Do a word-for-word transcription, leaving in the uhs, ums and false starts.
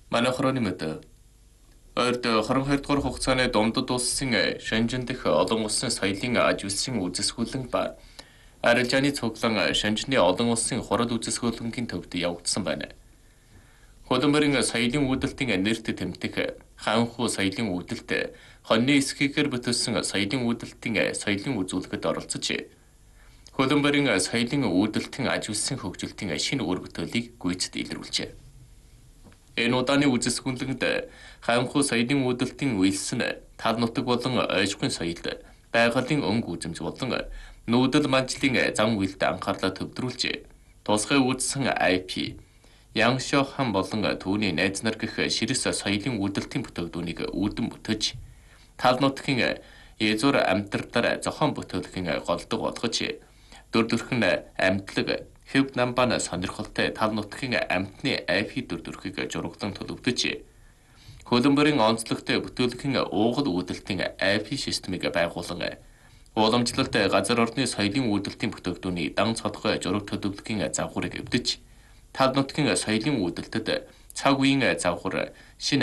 Манай хорооны мэдээ. Ойрд двадцать дугаар хугацааны Домдод улсын Шанжин дэх олон улсын соёлын аж үйлсийн үзэсгэлэн ба арилжааны цуглан Шанжины олон улсын хурал үзэсгэлэнгийн төвд явагдсан байна. Хөлбөмбөрийн соёлын үүдэлтийн нэрт тэмдэх хаанхуу соёлын үүдэлт хоньны эсхийгээр бүтэлсэн соёлын үүдэлтийн соёлын үзүүлэлтэд оролцож хөлбөмбөрийн соёлын үүдэлтийн аж үйлсийн хөгжилтийн шинэ үр бүтээлийг гүйцэд илрүүлжээ. Энэ удааны үзэсгэлэнд хаанхуу соёлын үүдэлтийн үйлс нь тал нутаг болон ойшгын соёлд байгалийн өнгө үзэмж болон нүүдэл манчлалын зам үйлд анхаарлаа төвлөрүүлжээ. Тусгай үүссэн ай пи, Яншо хан болон түүний найз нар гэх ширэс соёлын үүдэлтийн бүтээгдэхүүнийг үүдэн бүтэж, тал нутгийн язуур амьтарлаар зохион бүтээлхийн голдог болгож, дүр төрхөн амьтлаг хэв намбан сонирхолтой тал нутгийн амьтны ай пи дүр төрхийг жургалан төлөвлөж, хөлбөмбөрийн онцлогтой бүтээлхийн уугал үүдэлтийн ай пи системийг байгуулан, уламжлалт газар орны соёлын үүдэлтийн бүтээгдэхүүний дан цолгой жураг төлөвлөхийн загварыг эвдэж, тал нутгийн соёлын үүдэлтэд цаг үеийн загвар шинэ